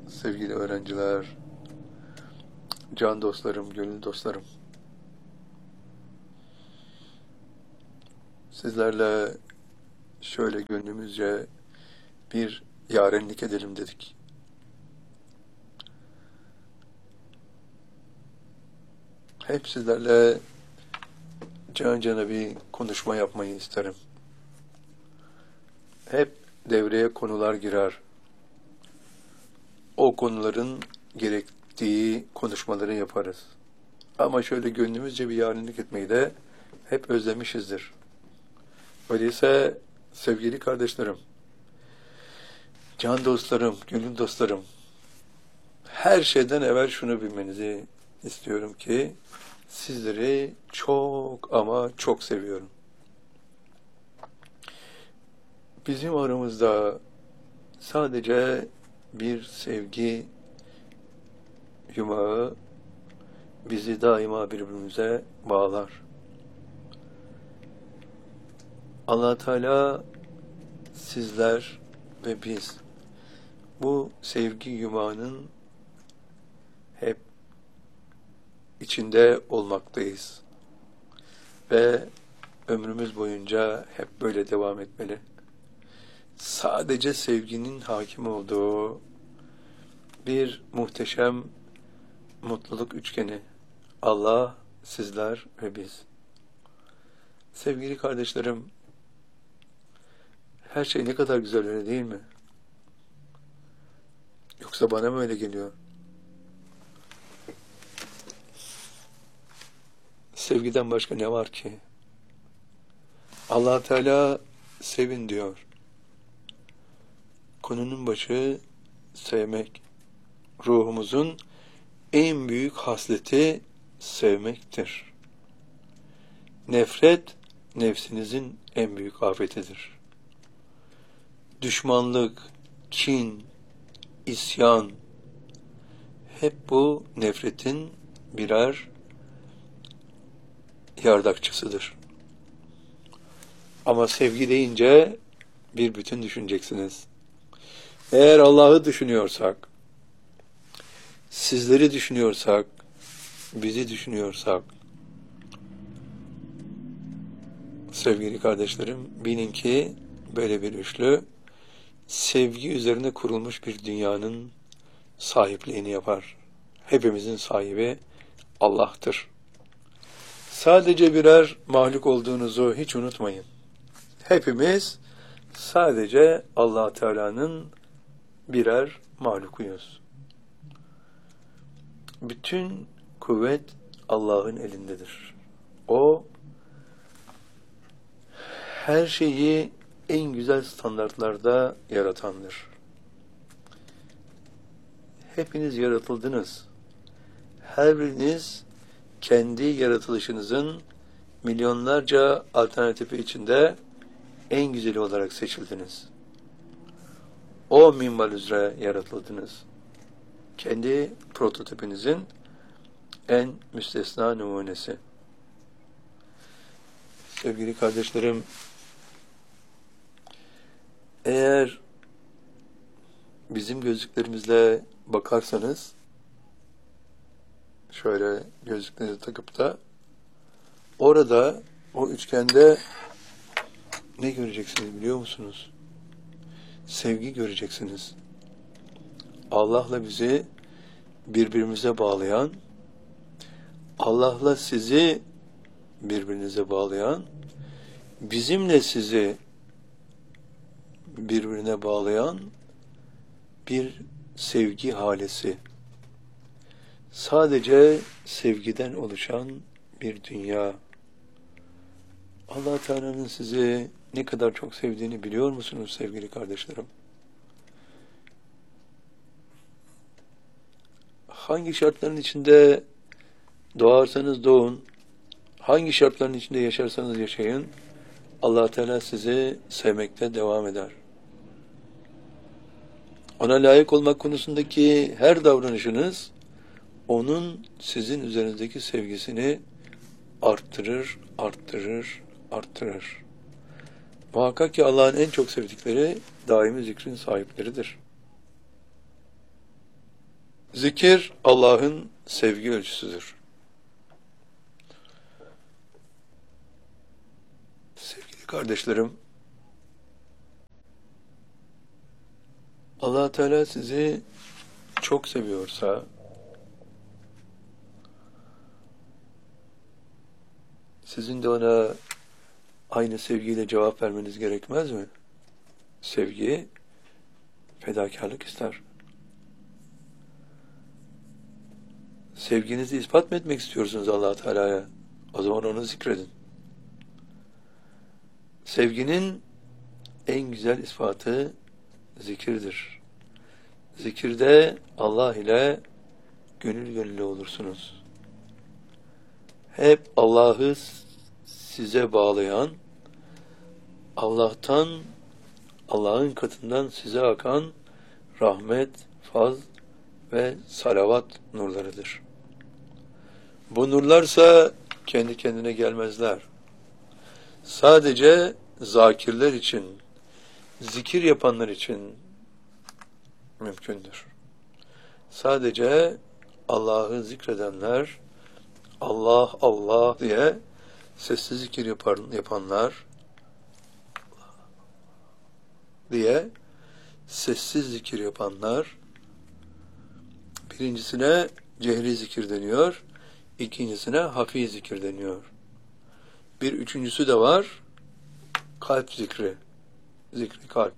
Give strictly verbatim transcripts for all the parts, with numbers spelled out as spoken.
sevgili öğrenciler, can dostlarım, gönül dostlarım. Sizlerle şöyle gönlümüzce bir yarenlik edelim dedik. Hep sizlerle can cana bir konuşma yapmayı isterim. Hep devreye konular girer. O konuların gerektiği konuşmaları yaparız. Ama şöyle gönlümüzce bir yarenlik etmeyi de hep özlemişizdir. Öyleyse sevgili kardeşlerim, can dostlarım, gönül dostlarım, her şeyden evvel şunu bilmenizi istiyorum ki sizleri çok ama çok seviyorum. Bizim aramızda sadece bir sevgi yumağı bizi daima birbirimize bağlar. Allah Teala sizler ve biz bu sevgi yumağının hep içinde olmaktayız. Ve ömrümüz boyunca hep böyle devam etmeli. Sadece sevginin hakim olduğu bir muhteşem mutluluk üçgeni. Allah, sizler ve biz. Sevgili kardeşlerim, her şey ne kadar güzel, öyle değil mi? Yoksa bana mı öyle geliyor? Sevgiden başka ne var ki? Allah Teala sevin diyor. Konunun başı sevmek. Ruhumuzun en büyük hasleti sevmektir. Nefret, nefsinizin en büyük afetidir. Düşmanlık, kin, isyan, hep bu nefretin birer yardakçısıdır. Ama sevgi deyince bir bütün düşüneceksiniz. Eğer Allah'ı düşünüyorsak, sizleri düşünüyorsak, bizi düşünüyorsak, sevgili kardeşlerim, bilin ki böyle bir üçlü, sevgi üzerine kurulmuş bir dünyanın sahipliğini yapar. Hepimizin sahibi Allah'tır. Sadece birer mahluk olduğunuzu hiç unutmayın. Hepimiz sadece Allah Teala'nın birer mahlukuyuz. Bütün kuvvet Allah'ın elindedir. O her şeyi en güzel standartlarda yaratandır. Hepiniz yaratıldınız. Her biriniz kendi yaratılışınızın milyonlarca alternatifi içinde en güzeli olarak seçildiniz. O minval üzere yaratıldınız. Kendi prototipinizin en müstesna numunesi. Sevgili kardeşlerim, eğer bizim gözlüklerimizle bakarsanız, şöyle gözlüklerinizi takıp da orada, o üçgende ne göreceksiniz biliyor musunuz? Sevgi göreceksiniz. Allah'la bizi birbirimize bağlayan, Allah'la sizi birbirinize bağlayan, bizimle sizi birbirine bağlayan bir sevgi halesi. Sadece sevgiden oluşan bir dünya. Allah Teala'nın sizi ne kadar çok sevdiğini biliyor musunuz sevgili kardeşlerim? Hangi şartların içinde doğarsanız doğun, hangi şartların içinde yaşarsanız yaşayın, Allah Teala sizi sevmekte devam eder. Ona layık olmak konusundaki her davranışınız, onun sizin üzerinizdeki sevgisini arttırır, arttırır, arttırır. Muhakkak ki Allah'ın en çok sevdikleri daimi zikrin sahipleridir. Zikir Allah'ın sevgi ölçüsüdür. Sevgili kardeşlerim, Allah Teala sizi çok seviyorsa, sizin de ona aynı sevgiyle cevap vermeniz gerekmez mi? Sevgi, fedakarlık ister. Sevginizi ispat mı etmek istiyorsunuz Allah Teala'ya? O zaman onu zikredin. Sevginin en güzel ispatı zikirdir. Zikirde Allah ile gönül gönüle olursunuz. Hep Allah'ı size bağlayan, Allah'tan, Allah'ın katından size akan rahmet, faz ve salavat nurlarıdır. Bu nurlarsa kendi kendine gelmezler. Sadece zakirler için, zikir yapanlar için mümkündür. Sadece Allah'ı zikredenler, Allah Allah diye sessiz zikir yapar, yapanlar diye sessiz zikir yapanlar, birincisine cehri zikir deniyor, ikincisine hafi zikir deniyor. Bir üçüncüsü de var, kalp zikri, zikri kalp.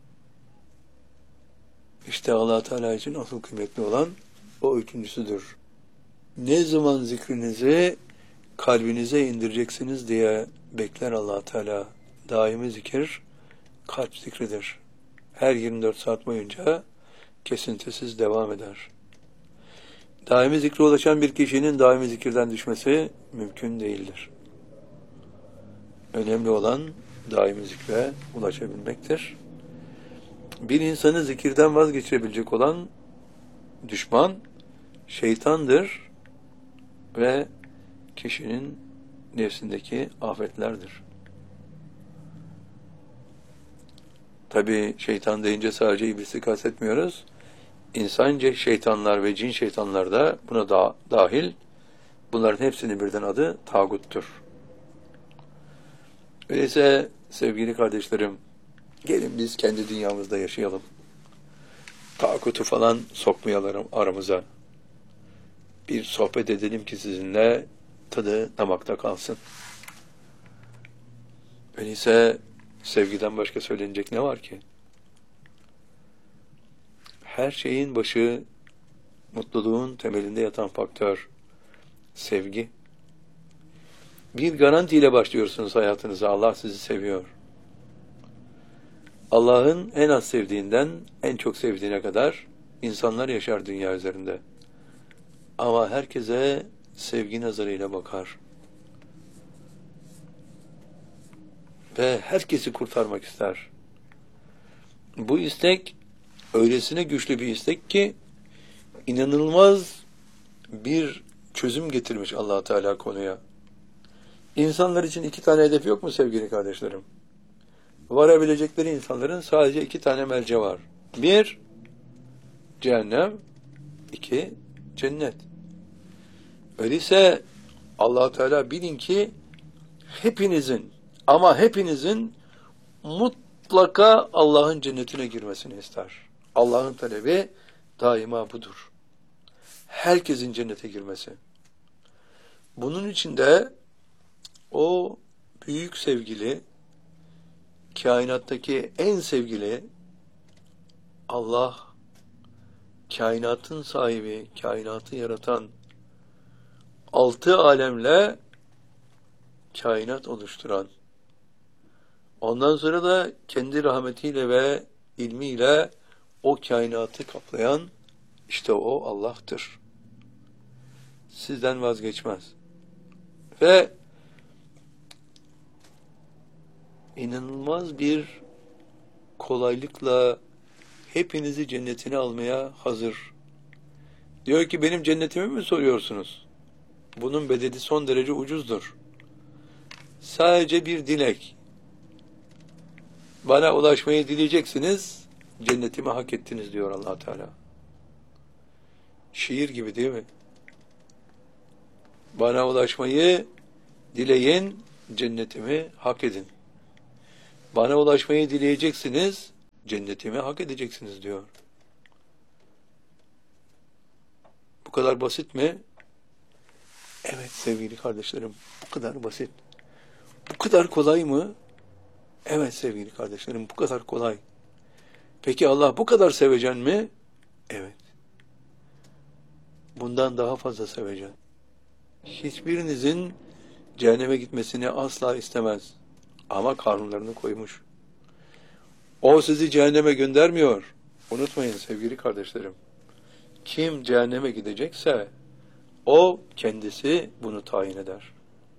İşte Allah Teala için asıl kıymetli olan o üçüncüsüdür. Ne zaman zikrinizi kalbinize indireceksiniz diye bekler Allah Teala. Daimi zikir kalp zikridir. Her yirmi dört saat boyunca kesintisiz devam eder. Daimi zikre ulaşan bir kişinin daimi zikirden düşmesi mümkün değildir. Önemli olan daimi zikre ulaşabilmektir. Bir insanı zikirden vazgeçirebilecek olan düşman şeytandır ve kişinin nefsindeki afetlerdir. Tabi şeytan deyince sadece iblisi kastetmiyoruz. İnsanca şeytanlar ve cin şeytanlar da buna da dahil. Bunların hepsinin birden adı tağuttur. Öyleyse sevgili kardeşlerim, gelin biz kendi dünyamızda yaşayalım. Tağutu falan sokmayalım aramıza. Bir sohbet edelim ki sizinle tadı damakta kalsın. Öyleyse sevgiden başka söylenecek ne var ki? Her şeyin başı, mutluluğun temelinde yatan faktör, sevgi. Bir garantiyle başlıyorsunuz hayatınıza. Allah sizi seviyor. Allah'ın en az sevdiğinden en çok sevdiğine kadar insanlar yaşar dünya üzerinde. Ama herkese sevgi nazarıyla bakar. Ve herkesi kurtarmak ister. Bu istek öylesine güçlü bir istek ki inanılmaz bir çözüm getirmiş Allah Teala konuya. İnsanlar için iki tane hedef yok mu sevgili kardeşlerim? Varabilecekleri insanların sadece iki tane merci var. Bir, cehennem. İki, cennet. Öyleyse Allah Teala bilin ki hepinizin ama hepinizin mutlaka Allah'ın cennetine girmesini ister. Allah'ın talebi daima budur. Herkesin cennete girmesi. Bunun için de o büyük sevgili, kainattaki en sevgili Allah, kainatın sahibi, kainatı yaratan, altı alemle kainat oluşturan, ondan sonra da kendi rahmetiyle ve ilmiyle o kainatı kaplayan, işte o Allah'tır. Sizden vazgeçmez. Ve inanılmaz bir kolaylıkla hepinizi cennetine almaya hazır. Diyor ki benim cennetimi mi soruyorsunuz? Bunun bedeli son derece ucuzdur. Sadece bir dilek. Bana ulaşmayı dileyeceksiniz, cennetimi hak ettiniz diyor Allah Teala. Şiir gibi değil mi? Bana ulaşmayı dileyin, cennetimi hak edin. Bana ulaşmayı dileyeceksiniz, cennetimi hak edeceksiniz diyor. Bu kadar basit mi? Evet sevgili kardeşlerim, bu kadar basit. Bu kadar kolay mı? Evet sevgili kardeşlerim, bu kadar kolay. Peki Allah bu kadar sevecen mi? Evet. Bundan daha fazla sevecen. Hiçbirinizin cehenneme gitmesini asla istemez. Ama kanunlarını koymuş. O sizi cehenneme göndermiyor. Unutmayın sevgili kardeşlerim. Kim cehenneme gidecekse o kendisi bunu tayin eder.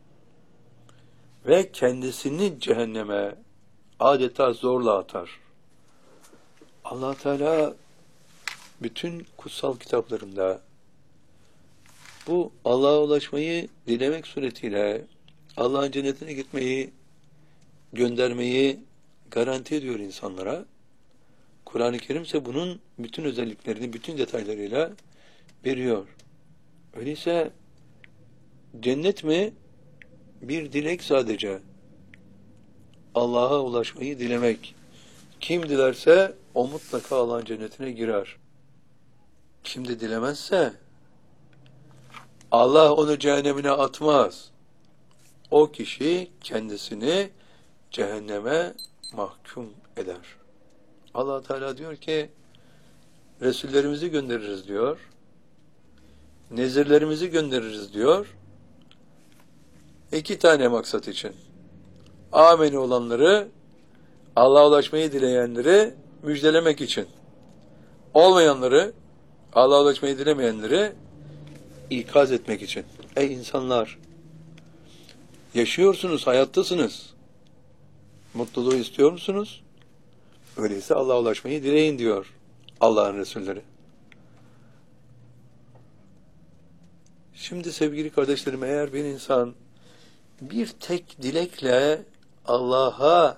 Ve kendisini cehenneme adeta zorla atar. Allah Teala bütün kutsal kitaplarında bu Allah'a ulaşmayı dilemek suretiyle Allah'ın cennetine gitmeyi, göndermeyi garanti ediyor insanlara. Kur'an-ı Kerim ise bunun bütün özelliklerini, bütün detaylarıyla veriyor. Öyleyse cennet mi? Bir dilek sadece. Allah'a ulaşmayı dilemek. Kim dilerse o mutlaka Allah'ın cennetine girer. Kim de dilemezse Allah onu cehennemine atmaz. O kişi kendisini cehenneme mahkum eder. Allah Teala diyor ki Resullerimizi göndeririz diyor. Nezirlerimizi göndeririz diyor. İki tane maksat için. Ameni olanları, Allah'a ulaşmayı dileyenleri müjdelemek için. Olmayanları, Allah'a ulaşmayı dilemeyenleri ikaz etmek için. Ey insanlar! Yaşıyorsunuz, hayattasınız. Mutluluğu istiyor musunuz? Öyleyse Allah'a ulaşmayı dileyin diyor Allah'ın Resulleri. Şimdi sevgili kardeşlerim, eğer bir insan bir tek dilekle Allah'a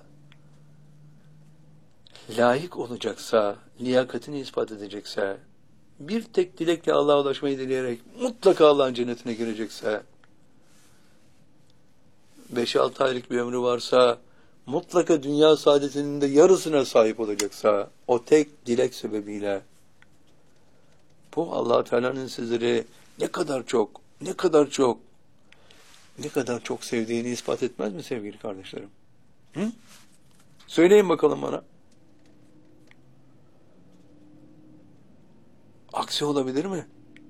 layık olacaksa, liyakatini ispat edecekse, bir tek dilekle Allah'a ulaşmayı dileyerek mutlaka Allah'ın cennetine girecekse, beş altı aylık bir ömrü varsa, mutlaka dünya saadetinin de yarısına sahip olacaksa, o tek dilek sebebiyle, bu Allah Teala'nın sizleri ne kadar çok, ne kadar çok, ne kadar çok sevdiğini ispat etmez mi sevgili kardeşlerim? Hı? Söyleyin bakalım bana. Aksi olabilir mi?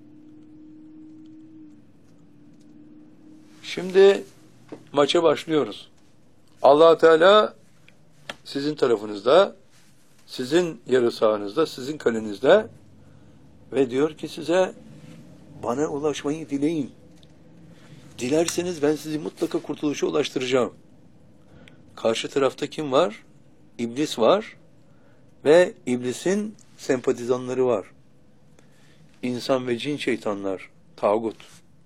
Şimdi maça başlıyoruz. Allah Teala sizin tarafınızda, sizin yarı sahanızda, sizin kalenizde ve diyor ki size bana ulaşmayı dileyin. Dilerseniz ben sizi mutlaka kurtuluşa ulaştıracağım. Karşı tarafta kim var? İblis var ve iblisin sempatizanları var. İnsan ve cin şeytanlar, tağut.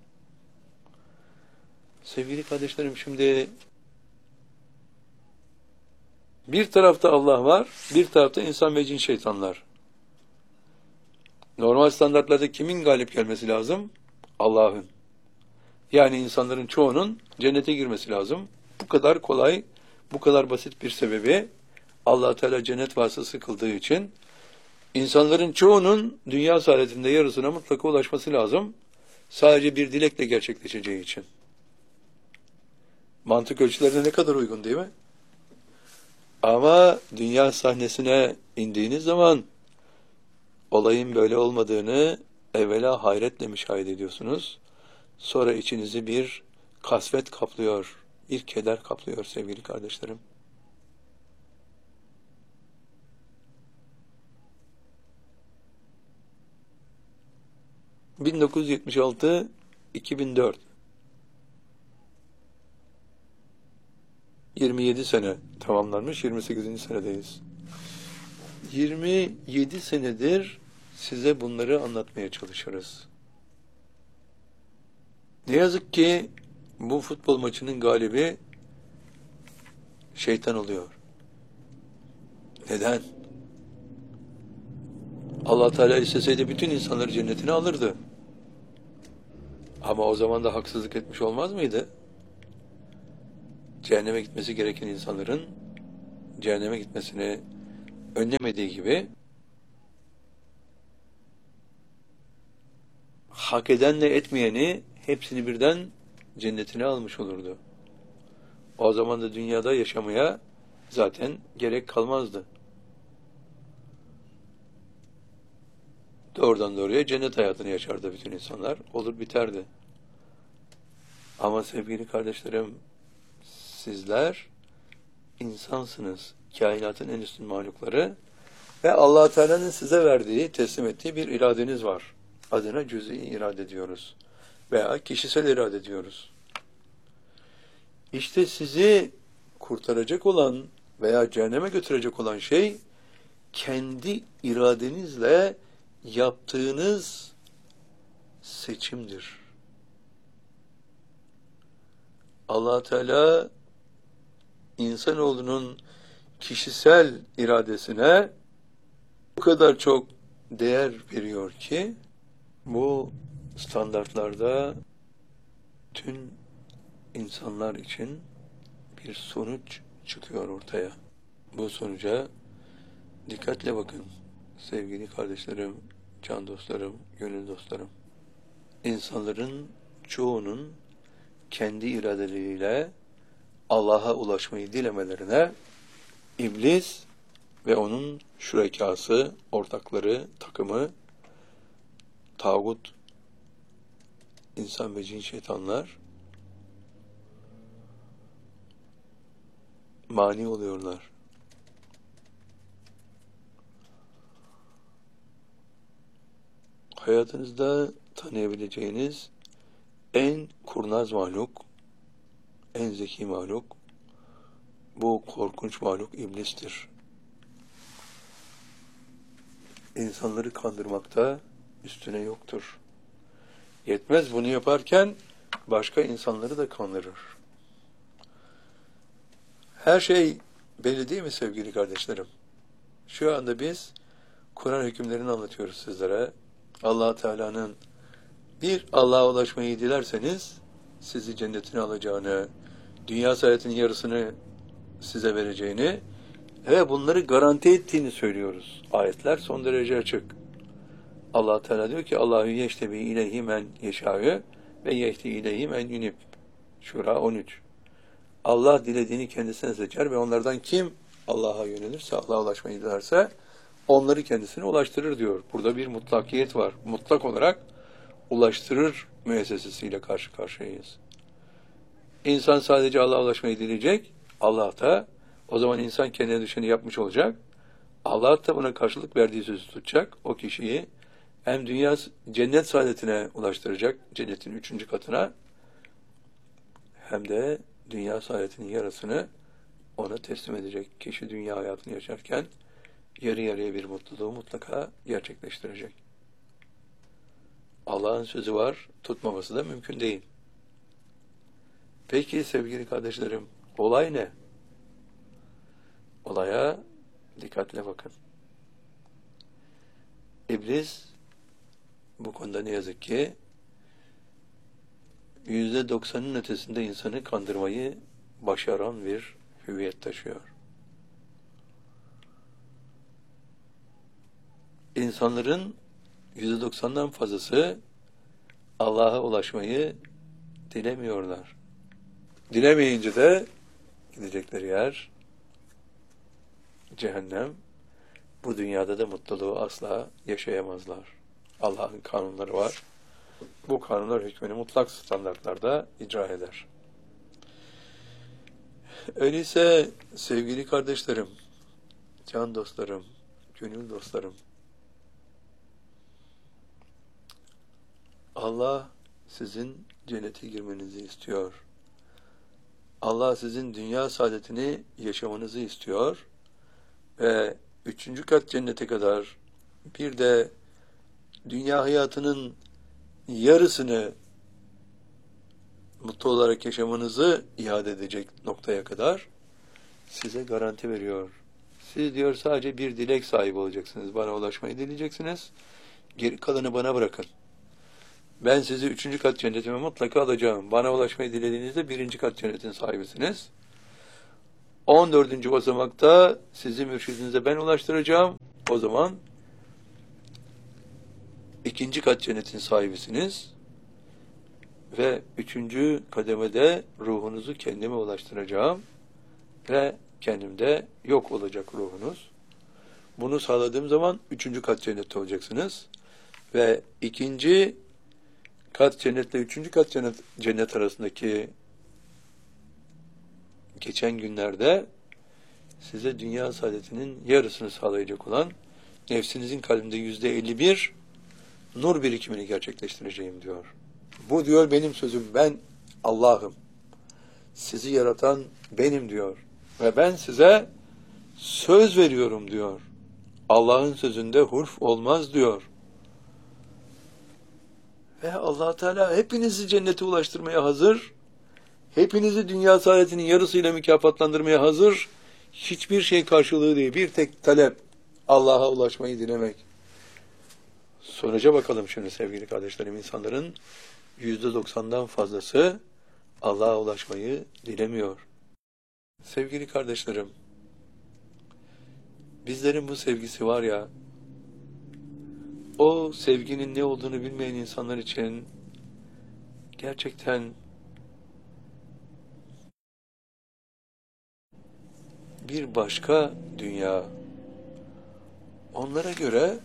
Sevgili kardeşlerim, şimdi bir tarafta Allah var, bir tarafta insan ve cin şeytanlar. Normal standartlarda kimin galip gelmesi lazım? Allah'ın. Yani insanların çoğunun cennete girmesi lazım. Bu kadar kolay, bu kadar basit bir sebebi Allah Teala cennet vasıtası kıldığı için insanların çoğunun dünya saadetinde yarısına mutlaka ulaşması lazım. Sadece bir dilekle gerçekleşeceği için. Mantık ölçülerine ne kadar uygun değil mi? Ama dünya sahnesine indiğiniz zaman olayın böyle olmadığını evvela hayretle müşahede ediyorsunuz. Sonra içinizi bir kasvet kaplıyor, bir keder kaplıyor sevgili kardeşlerim. bin dokuz yüz yetmiş altı iki bin dört yirmi yedi sene tamamlanmış, yirmi sekizinci senedeyiz. yirmi yedi senedir size bunları anlatmaya çalışırız. Ne yazık ki bu futbol maçının galibi şeytan oluyor. Neden? Allah Teala isteseydi bütün insanları cennetine alırdı. Ama o zaman da haksızlık etmiş olmaz mıydı? Cehenneme gitmesi gereken insanların cehenneme gitmesini önlemediği gibi hak edenle etmeyeni hepsini birden cennetine almış olurdu. O zaman da dünyada yaşamaya zaten gerek kalmazdı. Doğrudan doğruya cennet hayatını yaşardı bütün insanlar. Olur biterdi. Ama sevgili kardeşlerim, sizler insansınız. Kainatın en üstün mahlukları ve Allah Teala'nın size verdiği, teslim ettiği bir iradeniz var. Adına cüz'i irade diyoruz. Veya kişisel irade diyoruz. İşte sizi kurtaracak olan veya cehenneme götürecek olan şey kendi iradenizle yaptığınız seçimdir. Allah Teala insanoğlunun kişisel iradesine bu kadar çok değer veriyor ki bu standartlarda tüm insanlar için bir sonuç çıkıyor ortaya. Bu sonuca dikkatle bakın sevgili kardeşlerim, can dostlarım, gönül dostlarım. İnsanların çoğunun kendi iradeleriyle Allah'a ulaşmayı dilemelerine iblis ve onun şürekası, ortakları, takımı, tağut, insan ve cin şeytanlar mani oluyorlar. Hayatınızda tanıyabileceğiniz en kurnaz mahluk, en zeki mahluk, bu korkunç mahluk iblistir. İnsanları kandırmakta üstüne yoktur. Yetmez, bunu yaparken başka insanları da kandırır. Her şey belli değil mi sevgili kardeşlerim? Şu anda biz Kur'an hükümlerini anlatıyoruz sizlere. Allah Teala'nın bir Allah'a ulaşmayı dilerseniz sizi cennetine alacağını, dünya saadetinin yarısını size vereceğini ve bunları garanti ettiğini söylüyoruz. Ayetler son derece açık. Allah Teala diyor ki Allahu yeştebi ileyhi men yeşâ'ü ve yehdi ileyhi men yunib. Şura on üç. Allah dilediğini kendisine seçer ve onlardan kim Allah'a yönelirse, Allah'a ulaşmayı dilerse onları kendisine ulaştırır diyor. Burada bir mutlakiyet var. Mutlak olarak ulaştırır müessesesiyle karşı karşıyayız. İnsan sadece Allah'a ulaşmayı dileyecek. Allah da o zaman insan kendine düşeni yapmış olacak. Allah da buna karşılık verdiği sözü tutacak. O kişiyi hem dünya cennet saadetine ulaştıracak, cennetin üçüncü katına, hem de dünya saadetinin yarısını ona teslim edecek. Kişi dünya hayatını yaşarken yarı yarıya bir mutluluğu mutlaka gerçekleştirecek. Allah'ın sözü var, tutmaması da mümkün değil. Peki sevgili kardeşlerim, olay ne? Olaya dikkatle bakın. İblis bu konuda ne yazık ki yüzde doksanın ötesinde insanı kandırmayı başaran bir hüviyet taşıyor. İnsanların yüzde doksandan fazlası Allah'a ulaşmayı dilemiyorlar. Dilemeyince de gidecekleri yer cehennem. Bu dünyada da mutluluğu asla yaşayamazlar. Allah'ın kanunları var. Bu kanunlar hükmünü mutlak standartlarda icra eder. Öyleyse sevgili kardeşlerim, can dostlarım, gönül dostlarım, Allah sizin cennete girmenizi istiyor. Allah sizin dünya saadetini yaşamanızı istiyor ve üçüncü kat cennete kadar bir de dünya hayatının yarısını mutlu olarak yaşamanızı iade edecek noktaya kadar size garanti veriyor. Siz diyor sadece bir dilek sahibi olacaksınız. Bana ulaşmayı dileyeceksiniz. Geri kalanı bana bırakın. Ben sizi üçüncü kat cennetime mutlaka alacağım. Bana ulaşmayı dilediğinizde birinci kat cennetin sahibisiniz. On dördüncü basamakta sizi mürşidinize ben ulaştıracağım. O zaman ikinci kat cennetin sahibisiniz. Ve üçüncü kademede ruhunuzu kendime ulaştıracağım. Ve kendimde yok olacak ruhunuz. Bunu sağladığım zaman üçüncü kat cennette olacaksınız. Ve ikinci kat cennetle üçüncü kat cennet, cennet arasındaki geçen günlerde size dünya saadetinin yarısını sağlayacak olan nefsinizin kalbinde yüzde elli bir nur birikimini gerçekleştireceğim diyor. Bu diyor benim sözüm. Ben Allah'ım. Sizi yaratan benim diyor. Ve ben size söz veriyorum diyor. Allah'ın sözünde hulf olmaz diyor. Ve Allah Teala hepinizi cennete ulaştırmaya hazır. Hepinizi dünya saadetinin yarısıyla mükafatlandırmaya hazır. Hiçbir şey karşılığı değil. Bir tek talep. Allah'a ulaşmayı dilemek. Sonuca bakalım şimdi sevgili kardeşlerim. İnsanların yüzde doksandan fazlası Allah'a ulaşmayı dilemiyor. Sevgili kardeşlerim, bizlerin bu sevgisi var ya, o sevginin ne olduğunu bilmeyen insanlar için gerçekten bir başka dünya. Onlara göre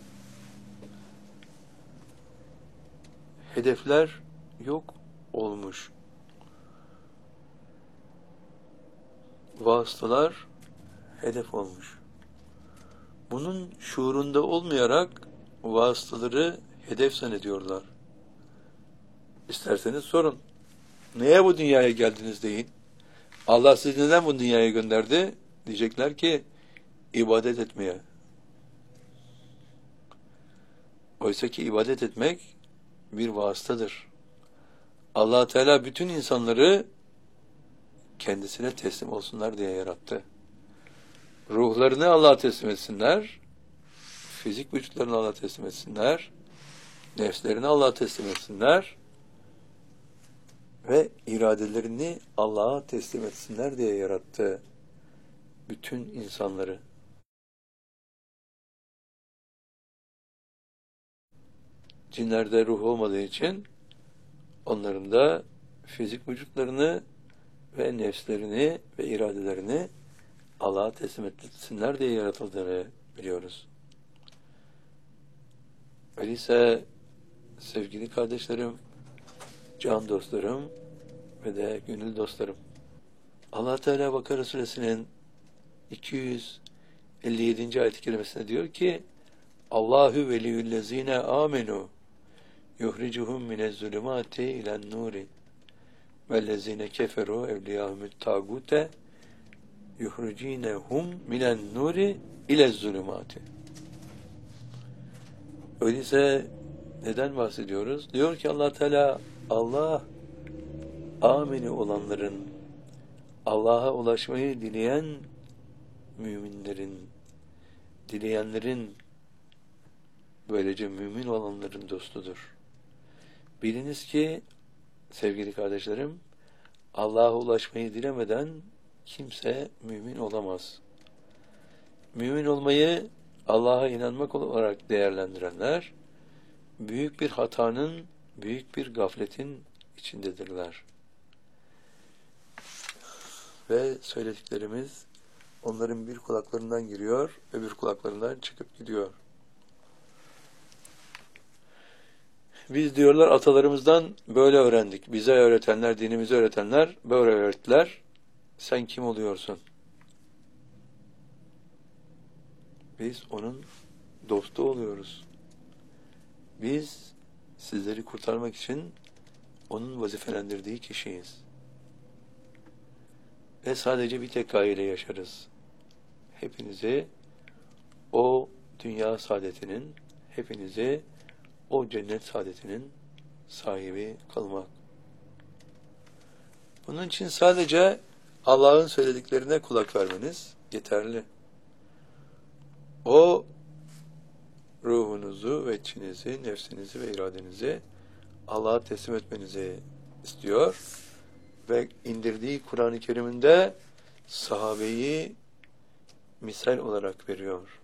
hedefler yok olmuş. Vasıtalar hedef olmuş. Bunun şuurunda olmayarak vasıtaları hedef zannediyorlar. İsterseniz sorun. Neye bu dünyaya geldiniz deyin. Allah sizi neden bu dünyaya gönderdi? Diyecekler ki ibadet etmeye. Oysa ki ibadet etmek bir vasıtadır. Allah Teala bütün insanları kendisine teslim olsunlar diye yarattı. Ruhlarını Allah'a teslim etsinler, fizik vücutlarını Allah'a teslim etsinler, nefslerini Allah'a teslim etsinler ve iradelerini Allah'a teslim etsinler diye yarattı bütün insanları. Cinlerde ruh olmadığı için onların da fizik vücutlarını ve nefslerini ve iradelerini Allah'a teslim etsinler diye yaratıldığını biliyoruz. Öyleyse sevgili kardeşlerim, can dostlarım ve de gönül dostlarım, Allah Teala Bakara Suresinin iki yüz elli yedinci ayet-i kerimesinde diyor ki Allahu veliyyüllezine amenu yuhricuhum minezzulumati ilen nuri vellezine keferu evliyahumut tagute yuhricinehum minen nuri ilezzulumati. Öyleyse neden bahsediyoruz? Diyor ki Allah Teala, Allah amini olanların, Allah'a ulaşmayı dileyen müminlerin, dileyenlerin, böylece mümin olanların dostudur. Biliniz ki sevgili kardeşlerim, Allah'a ulaşmayı dilemeden kimse mümin olamaz. Mümin olmayı Allah'a inanmak olarak değerlendirenler, büyük bir hatanın, büyük bir gafletin içindedirler. Ve söylediklerimiz onların bir kulaklarından giriyor, öbür kulaklarından çıkıp gidiyor. Biz diyorlar atalarımızdan böyle öğrendik. Bize öğretenler, dinimizi öğretenler böyle öğrettiler. Sen kim oluyorsun? Biz onun dostu oluyoruz. Biz sizleri kurtarmak için onun vazifelendirdiği kişiyiz. Ve sadece bir tek gayeyle yaşarız. Hepinizi o dünya saadetinin, hepinizi o cennet saadetinin sahibi kılmak. Bunun için sadece Allah'ın söylediklerine kulak vermeniz yeterli. O ruhunuzu ve içinizi, nefsinizi ve iradenizi Allah'a teslim etmenizi istiyor ve indirdiği Kur'an-ı Kerim'inde sahabeyi misal olarak veriyor.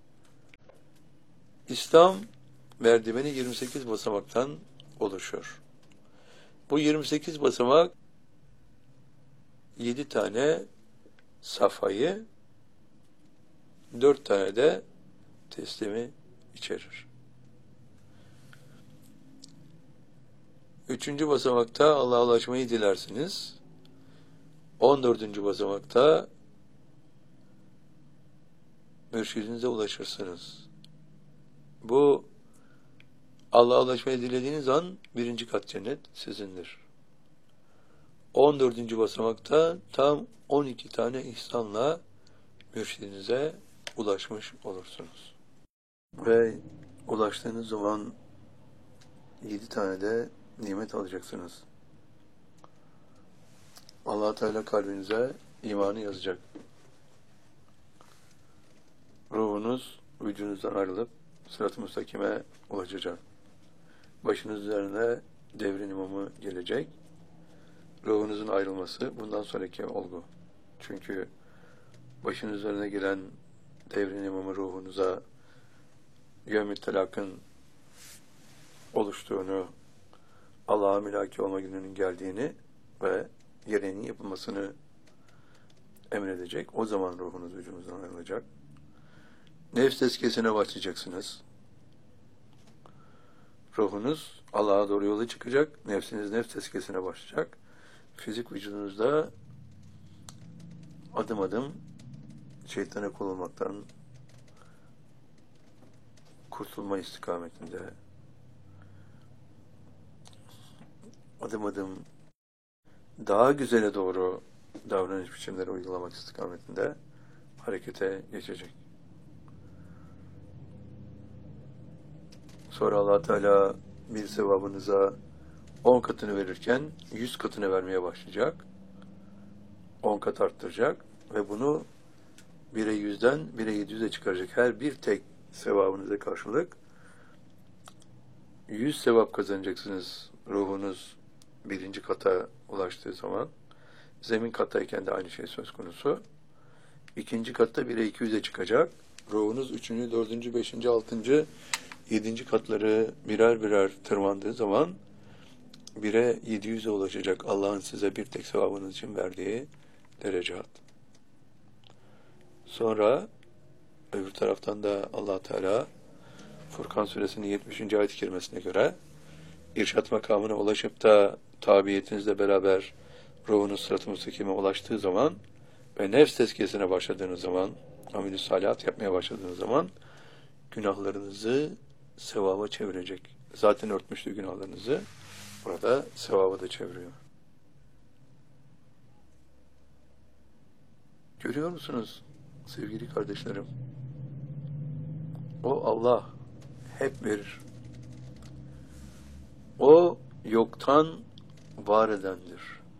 İslam merdiveni yirmi sekiz basamaktan oluşuyor. Bu yirmi sekiz basamak yedi tane safhayı, dört tane de teslimi içerir. Üçüncü basamakta Allah'a ulaşmayı dilersiniz. On dördüncü basamakta mürşidinize ulaşırsınız. Bu Allah'a ulaşmayı dilediğiniz an birinci kat cennet sizindir. On dördüncü basamakta tam on iki tane ihsanla mürşidinize ulaşmış olursunuz. Ve ulaştığınız zaman yedi tane de nimet alacaksınız. Allah Teala kalbinize imanı yazacak. Ruhunuz vücudunuzdan ayrılıp sırat-ı müstakime ulaşacak. Başınız üzerine devrin imamı gelecek. Ruhunuzun ayrılması bundan sonraki olgu. Çünkü başınız üzerine gelen devrin imamı ruhunuza yevm-i telakın oluştuğunu, Allah'a mülaki olma gününün geldiğini ve gereğinin yapılmasını emredecek. O zaman ruhunuz vücudunuzdan ayrılacak. Nefs tezkiyesine başlayacaksınız. Ruhunuz Allah'a doğru yola çıkacak. Nefsiniz nefs tezkiyesine başlayacak. Fizik vücudunuzda adım adım şeytana kul olmaktan kurtulma istikametinde, adım adım daha güzele doğru davranış biçimleri uygulamak istikametinde harekete geçecek. Sonra Allah Teala bir sevabınıza on katını verirken yüz katını vermeye başlayacak. On kat arttıracak ve bunu bire yüzden bire yedi yüze çıkaracak. Her bir tek sevabınıza karşılık yüz sevap kazanacaksınız. Ruhunuz birinci kata ulaştığı zaman. Zemin kattayken de aynı şey söz konusu. İkinci katta bire iki yüze çıkacak. Ruhunuz üçüncü, dördüncü, beşinci, altıncı, yedinci katları birer birer tırmandığı zaman bire yedi yüze ulaşacak. Allah'ın size bir tek sevabınız için verdiği derecat. Sonra öbür taraftan da Allah Teala Furkan suresinin yetmişinci ayet-i kerimesine göre irşat makamına ulaşıp da tabiyetinizle beraber ruhunuz sırat-ı müstakime ulaştığı zaman ve nefs tezkiyesine başladığınız zaman, amel-i salihat yapmaya başladığınız zaman günahlarınızı sevaba çevirecek. Zaten örtmüştü günahlarınızı. Burada sevaba da çeviriyor. Görüyor musunuz sevgili kardeşlerim? O Allah hep verir. O yoktan var edendir.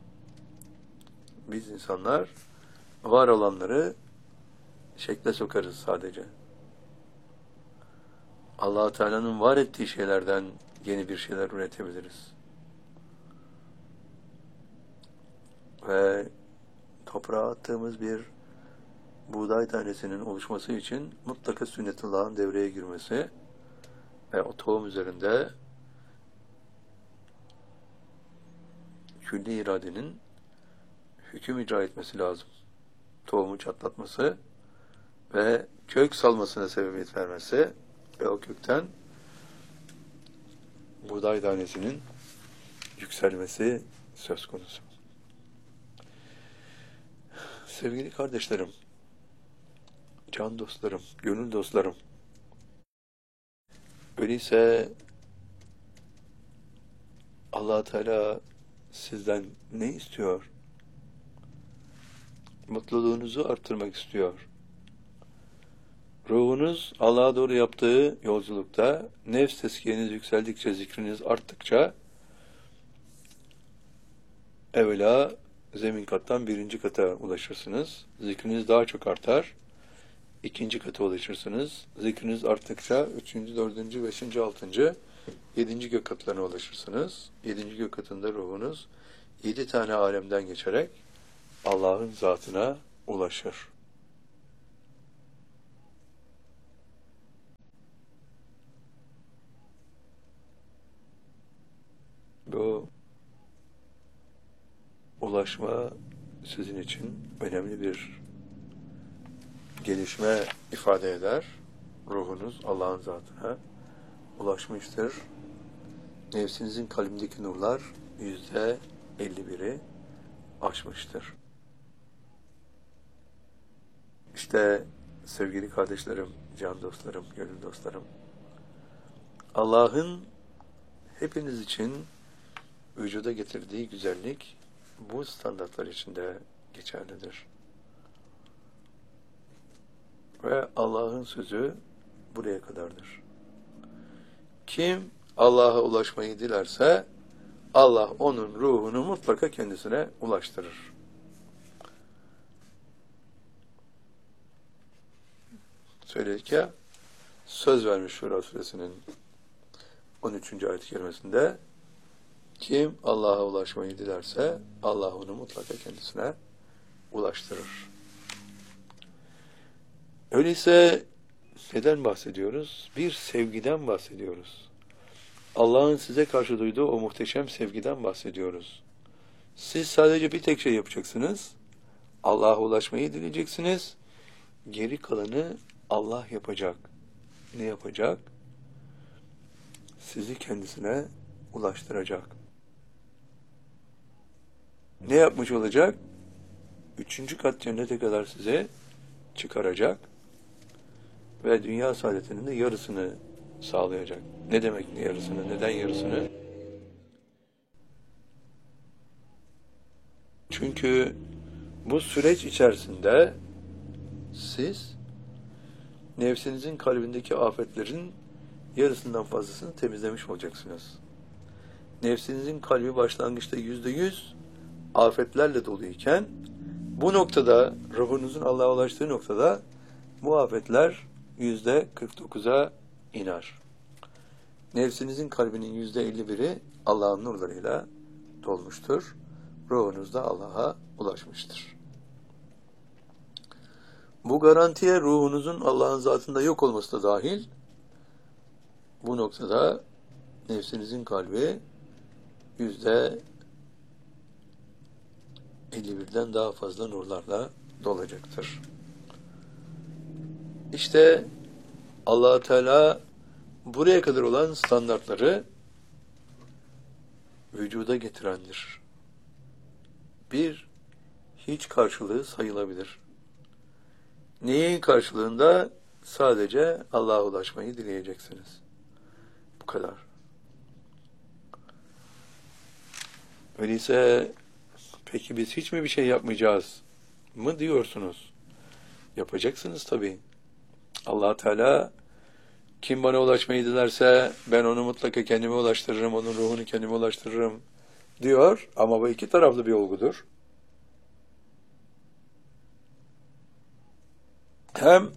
Biz insanlar var olanları şekle sokarız sadece. Allah Teala'nın var ettiği şeylerden yeni bir şeyler üretebiliriz. Ve toprağa attığımız bir buğday tanesinin oluşması için mutlaka sünnetullah'ın devreye girmesi ve o tohum üzerinde külli iradenin hüküm icra etmesi lazım. Tohumu çatlatması ve kök salmasına sebebiyet vermesi ve o kökten buğday tanesinin yükselmesi söz konusu. Sevgili kardeşlerim, can dostlarım, gönül dostlarım, öyleyse Allah Teala sizden ne istiyor? Mutluluğunuzu arttırmak istiyor. Ruhunuz Allah'a doğru yaptığı yolculukta nefs tezkiyeniz yükseldikçe, zikriniz arttıkça evvela zemin kattan birinci kata ulaşırsınız. Zikriniz daha çok artar. ikinci kata ulaşırsınız. Zikriniz arttıkça üçüncü, dördüncü, beşinci, altıncı, yedinci gök katlarına ulaşırsınız. Yedinci gök katında ruhunuz yedi tane alemden geçerek Allah'ın zatına ulaşır. Bu ulaşma sizin için önemli bir gelişme ifade eder. Ruhunuz Allah'ın zatına ulaşmıştır. Nefsinizin kalbindeki nurlar yüzde elli biri aşmıştır. İşte sevgili kardeşlerim, can dostlarım, gönül dostlarım, Allah'ın hepiniz için vücuda getirdiği güzellik bu standartlar içinde geçerlidir. Ve Allah'ın sözü buraya kadardır. Kim Allah'a ulaşmayı dilerse Allah onun ruhunu mutlaka kendisine ulaştırır. Söyledik ya, söz vermiş Şura Suresinin on üçüncü ayet-i kerimesinde, kim Allah'a ulaşmayı dilerse Allah onu mutlaka kendisine ulaştırır. Öyleyse neden bahsediyoruz? Bir sevgiden bahsediyoruz. Allah'ın size karşı duyduğu o muhteşem sevgiden bahsediyoruz. Siz sadece bir tek şey yapacaksınız. Allah'a ulaşmayı dileyeceksiniz. Geri kalanı Allah yapacak. Ne yapacak? Sizi kendisine ulaştıracak. Ne yapmış olacak? Üçüncü kat cennete kadar sizi çıkaracak ve dünya saadetinin de yarısını sağlayacak. Ne demek yarısını? Neden yarısını? Çünkü bu süreç içerisinde siz nefsinizin kalbindeki afetlerin yarısından fazlasını temizlemiş olacaksınız. Nefsinizin kalbi başlangıçta yüzde yüz afetlerle doluyken bu noktada, ruhunuzun Allah'a ulaştığı noktada bu afetler yüzde kırk dokuza iner. Nefsinizin kalbinin yüzde elli biri Allah'ın nurlarıyla dolmuştur. Ruhunuz da Allah'a ulaşmıştır. Bu garantiye ruhunuzun Allah'ın zatında yok olması da dahil, bu noktada nefsinizin kalbi yüzde elli birden daha fazla nurlarla dolacaktır. İşte Allah Teala buraya kadar olan standartları vücuda getirendir. Bir, hiç karşılığı sayılabilir. Neyin karşılığında? Sadece Allah'a ulaşmayı dileyeceksiniz. Bu kadar. Öyleyse peki biz hiç mi bir şey yapmayacağız mı diyorsunuz? Yapacaksınız tabii. Allah Teala kim bana ulaşmayı dilerse ben onu mutlaka kendime ulaştırırım, onun ruhunu kendime ulaştırırım diyor. Ama bu iki taraflı bir olgudur. Hem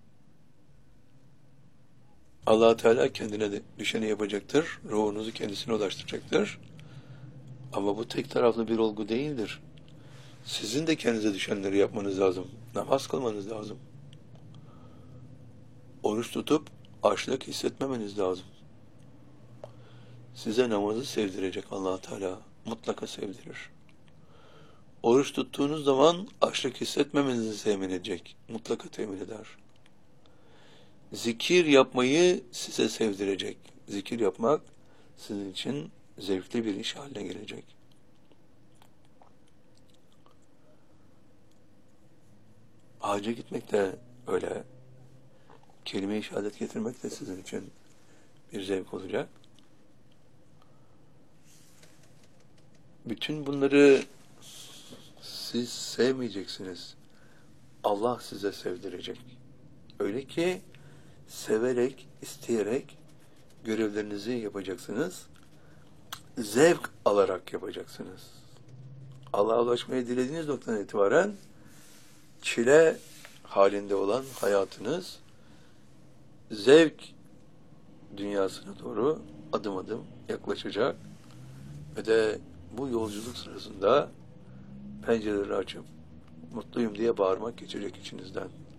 Allah Teala kendine de düşeni yapacaktır, ruhunuzu kendisine ulaştıracaktır. Ama bu tek taraflı bir olgu değildir. Sizin de kendinize düşenleri yapmanız lazım. Namaz kılmanız lazım. Oruç tutup açlık hissetmemeniz lazım. Size namazı sevdirecek Allah Teala. Mutlaka sevdirir. Oruç tuttuğunuz zaman açlık hissetmemenizi temin edecek. Mutlaka temin eder. Zikir yapmayı size sevdirecek. Zikir yapmak sizin için zevkli bir iş haline gelecek. Hacca gitmek de öyle. Kelime-i şehadet getirmek de sizin için bir zevk olacak. Bütün bunları siz sevmeyeceksiniz. Allah size sevdirecek. Öyle ki severek, isteyerek görevlerinizi yapacaksınız. Zevk alarak yapacaksınız. Allah'a ulaşmayı dilediğiniz noktadan itibaren çile halinde olan hayatınız zevk dünyasına doğru adım adım yaklaşacak ve de bu yolculuk sırasında pencereleri açıp mutluyum diye bağırmak geçecek içinizden.